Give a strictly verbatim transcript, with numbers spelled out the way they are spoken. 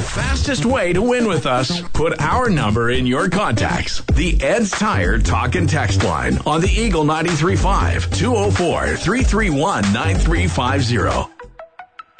fastest way to win with us. Put our number in your contacts. The Ed's Tire Talk and Text line on the Eagle ninety-three point five, two oh four, three three one, nine three five zero.